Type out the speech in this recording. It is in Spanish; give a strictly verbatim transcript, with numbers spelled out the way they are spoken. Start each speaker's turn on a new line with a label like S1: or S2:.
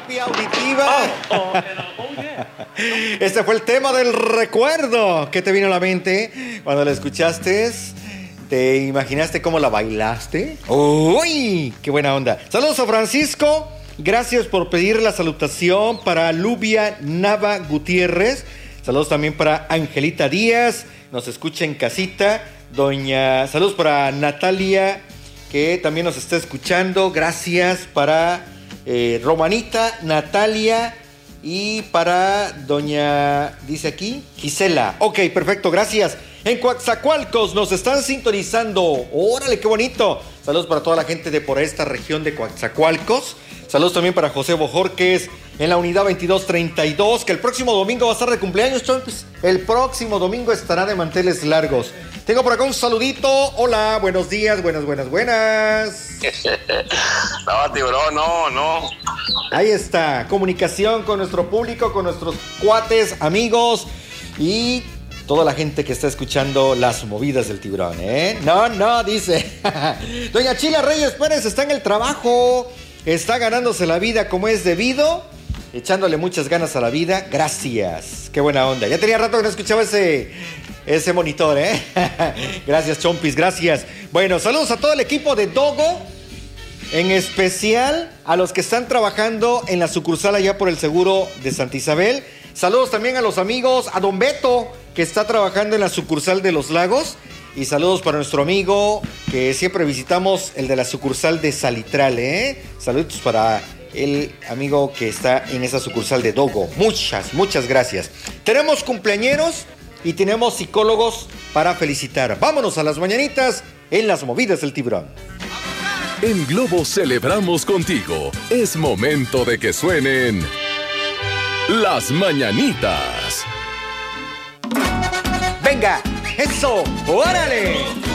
S1: terapia auditiva. Este fue el tema del recuerdo. ¿Qué te vino a la mente cuando la escuchaste? ¿Te imaginaste cómo la bailaste? ¡Uy! ¡Qué buena onda! Saludos a Francisco. Gracias por pedir la salutación para Lubia Nava Gutiérrez. Saludos también para Angelita Díaz. Nos escucha en casita. Doña... Saludos para Natalia, que también nos está escuchando. Gracias para eh, Romanita, Natalia y para doña... Dice aquí, Gisela. Ok, perfecto, gracias. En Coatzacoalcos nos están sintonizando. ¡Órale, qué bonito! Saludos para toda la gente de por esta región de Coatzacoalcos. Saludos también para José Bojorquez en la unidad veintidós treinta y dos, que el próximo domingo va a estar de cumpleaños, Chompis. El próximo domingo estará de manteles largos. Tengo por acá un saludito. Hola, buenos días, buenas, buenas, buenas.
S2: No, tiburón, no, no.
S1: Ahí está, comunicación con nuestro público, con nuestros cuates, amigos y toda la gente que está escuchando las movidas del tiburón, ¿eh? No, no, dice. Doña Chila Reyes Pérez está en el trabajo. Está ganándose la vida como es debido, echándole muchas ganas a la vida. Gracias, qué buena onda. Ya tenía rato que no escuchaba ese, ese monitor, ¿eh? Gracias, Chompis, gracias. Bueno, saludos a todo el equipo de Dogo, en especial a los que están trabajando en la sucursal allá por el Seguro de Santa Isabel. Saludos también a los amigos, a Don Beto, que está trabajando en la sucursal de Los Lagos. Y saludos para nuestro amigo que siempre visitamos, el de la sucursal de Salitral, ¿eh? Saludos para el amigo que está en esa sucursal de Dogo. Muchas, muchas gracias. Tenemos cumpleañeros y tenemos psicólogos para felicitar. Vámonos a las mañanitas en las movidas del tiburón.
S3: En Globo celebramos contigo. Es momento de que suenen las mañanitas.
S1: ¡Venga! ¡Eso! ¡Órale!